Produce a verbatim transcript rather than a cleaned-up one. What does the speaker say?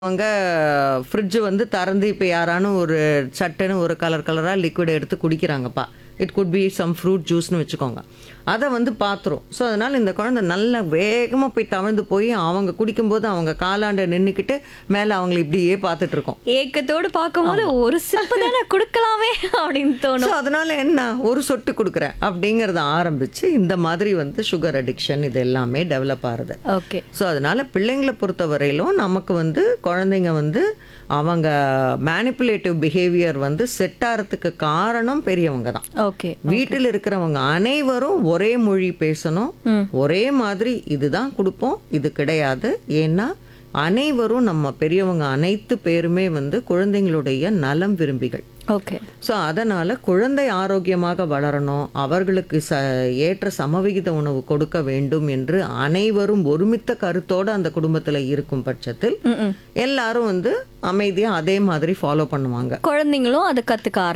அவங்க ஃப்ரிட்ஜ் வந்து திறந்து இப்போ யாரானும் ஒரு சட்டுன்னு ஒரு கலர் கலராக லிக்விட் எடுத்து குடிக்கிறாங்கப்பா. It could be some fruit ஜூஸ்னு வச்சுக்கோங்க. அதை வந்து பார்த்துரும். ஸோ அதனால் இந்த குழந்தை நல்லா வேகமாக போய் தவழ்ந்து போய் அவங்க குடிக்கும்போது அவங்க காலாண்ட நின்றுக்கிட்டு மேலே அவங்கள இப்படியே பார்த்துட்டு இருக்கோம். ஏக்கத்தோடு பார்க்கும்போது ஒரு சிப்பு தானே கொடுக்கலாமே அப்படின்னு ஸோ தோணும். அதனால என்ன ஒரு சொட்டு கொடுக்குறேன் அப்படிங்கிறத ஆரம்பித்து இந்த மாதிரி வந்து சுகர் அடிக்ஷன் இது எல்லாமே டெவலப் ஆகுது. ஓகே. ஸோ அதனால் பிள்ளைங்களை பொறுத்த வரையிலும் நமக்கு வந்து குழந்தைங்க வந்து அவங்க மேனிப்புலேட்டிவ் பிஹேவியர் வந்து செட் ஆகிறதுக்கு காரணம் பெரியவங்க தான். ஓகே. வீட்டில் இருக்கிறவங்க அனைவரும் ஒரே மொழி பேசணும், ஒரே மாதிரி இதுதான் கொடுப்போம் இது கிடையாது. ஏன்னா அனைவரும் நம்ம பெரியவங்க அனைத்து பேருமே வந்து குழந்தைங்களுடைய நலம் விரும்பிகள். ஓகே. ஸோ அதனால் குழந்தை ஆரோக்கியமாக வளரணும், அவர்களுக்கு ச ஏற்ற சமவிகித உணவு கொடுக்க வேண்டும் என்று அனைவரும் ஒருமித்த கருத்தோடு அந்த குடும்பத்தில் இருக்கும் பட்சத்தில் எல்லாரும் வந்து அமைதியாக அதே மாதிரி ஃபாலோ பண்ணுவாங்க. குழந்தைங்களும் அதை கத்துக்க